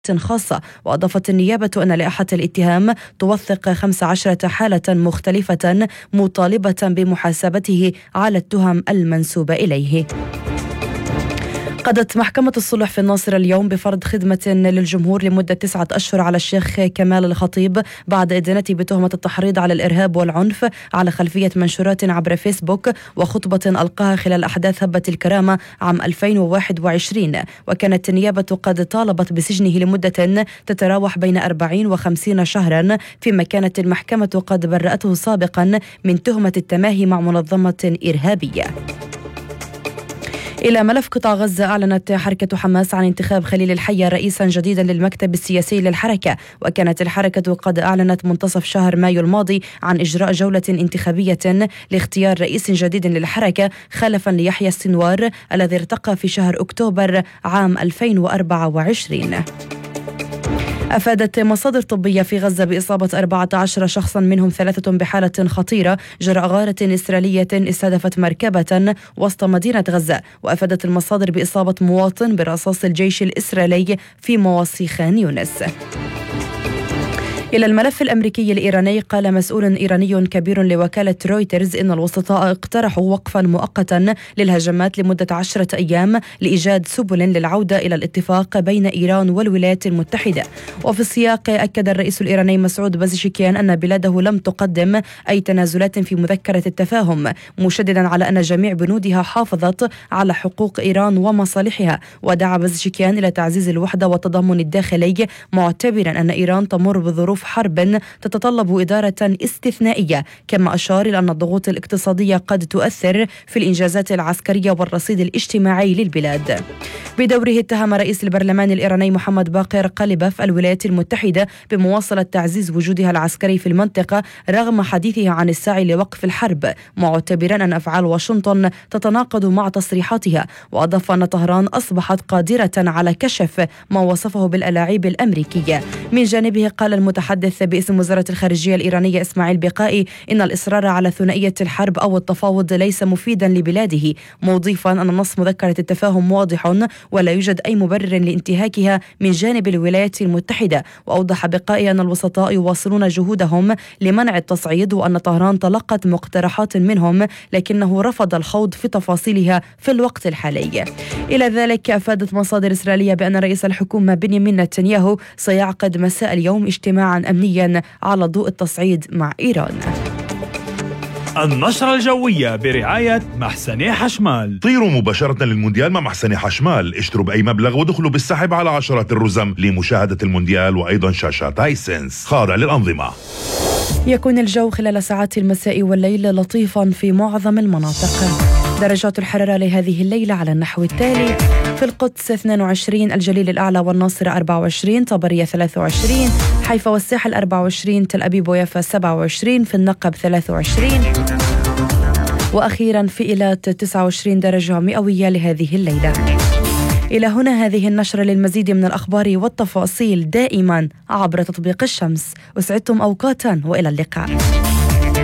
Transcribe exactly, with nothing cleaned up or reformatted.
خاصة. وأضافت النيابة أن لائحة الاتهام توثق خمس عشرة حالة مختلفة مطالبة بمحاسبته على التهم المنسوبة إليه. قضت محكمة الصلح في الناصرة اليوم بفرض خدمة للجمهور لمدة تسعة أشهر على الشيخ كمال الخطيب بعد إدانته بتهمة التحريض على الإرهاب والعنف على خلفية منشورات عبر فيسبوك وخطبة ألقاها خلال أحداث هبة الكرامة عام ألفين وواحد وعشرين. وكانت النيابة قد طالبت بسجنه لمدة تتراوح بين أربعين وخمسين شهرا، فيما كانت المحكمة قد برأته سابقا من تهمة التماهي مع منظمة إرهابية. إلى ملف قطاع غزة، أعلنت حركة حماس عن انتخاب خليل الحية رئيسا جديدا للمكتب السياسي للحركة. وكانت الحركة قد أعلنت منتصف شهر مايو الماضي عن إجراء جولة انتخابية لاختيار رئيس جديد للحركة خلفا ليحيى السنوار الذي ارتقى في شهر أكتوبر عام ألفين وأربعة وعشرين. أفادت مصادر طبية في غزة بإصابة أربعة عشر شخصا منهم ثلاثة بحالة خطيرة جراء غارة إسرائيلية استهدفت مركبة وسط مدينة غزة. وأفادت المصادر بإصابة مواطن برصاص الجيش الإسرائيلي في مواصي خان يونس. إلى الملف الأمريكي الإيراني، قال مسؤول إيراني كبير لوكالة رويترز إن الوسطاء اقترحوا وقفا مؤقتا للهجمات لمدة عشرة أيام لإيجاد سبل للعودة إلى الاتفاق بين إيران والولايات المتحدة. وفي السياق أكد الرئيس الإيراني مسعود بازشكيان أن بلاده لم تقدم أي تنازلات في مذكرة التفاهم، مشددا على أن جميع بنودها حافظت على حقوق إيران ومصالحها. ودعا بازشكيان إلى تعزيز الوحدة والتضامن الداخلي، معتبرا أن إيران تمر بظروف حرب تتطلب إدارة استثنائية. كما أشار إلى أن الضغوط الاقتصادية قد تؤثر في الإنجازات العسكرية والرصيد الاجتماعي للبلاد. بدوره اتهم رئيس البرلمان الإيراني محمد باقر قليباف الولايات المتحدة بمواصلة تعزيز وجودها العسكري في المنطقة رغم حديثه عن السعي لوقف الحرب، معتبرا أن أفعال واشنطن تتناقض مع تصريحاتها. وأضاف أن طهران أصبحت قادرة على كشف ما وصفه بالألاعيب الأمريكية. من جانبه قال المتحدث باسم وزارة الخارجية الإيرانية إسماعيل بقائي إن الإصرار على ثنائية الحرب أو التفاوض ليس مفيدا لبلاده، مضيفا أن نص مذكرة التفاهم واضح ولا يوجد أي مبرر لانتهاكها من جانب الولايات المتحدة. وأوضح بقائي أن الوسطاء يواصلون جهودهم لمنع التصعيد وأن طهران تلقت مقترحات منهم لكنه رفض الخوض في تفاصيلها في الوقت الحالي. إلى ذلك أفادت مصادر إسرائيلية بأن رئيس الحكومة بنيامين نتنياهو سيعقد مساء اليوم اجتماعا أمنيا على ضوء التصعيد مع إيران. النشرة الجوية برعاية محسني حشمال. طيروا مباشرة للمونديال مع محسني حشمال، اشتروا بأي مبلغ ودخلوا بالسحب على عشرات الرزم لمشاهدة المونديال وأيضا شاشات هايسنس خاضع للأنظمة. يكون الجو خلال ساعات المساء والليل لطيفا في معظم المناطق. درجات الحرارة لهذه الليلة على النحو التالي: في القدس اثنين وعشرين، الجليل الأعلى والناصرة أربعة وعشرين، طبرية ثلاثة وعشرين، حيفا والساحل أربعة وعشرين، تل أبيب ويافا سبعة وعشرين، في النقب ثلاثة وعشرين، وأخيرا في إيلات تسعة وعشرين درجة مئوية لهذه الليلة. إلى هنا هذه النشرة. للمزيد من الأخبار والتفاصيل دائما عبر تطبيق الشمس. أسعدتم أوقاتا وإلى اللقاء.